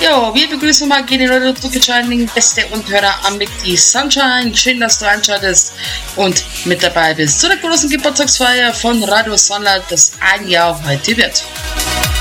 Jo, wir begrüßen mal die Leute zurückgeschaltet, Gäste und Hörer am Mic die Sunshine. Schön, dass du einschaltest und mit dabei bist zu der großen Geburtstagsfeier von Radio Sonnenland, das ein Jahr heute wird.